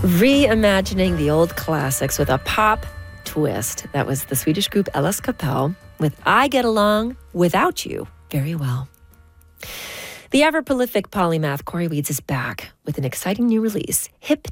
Reimagining the old classics with a pop twist. That was the Swedish group Ellis Capel with I Get Along Without You Very Well. The ever-prolific polymath Corey Weeds is back with an exciting new release, Hip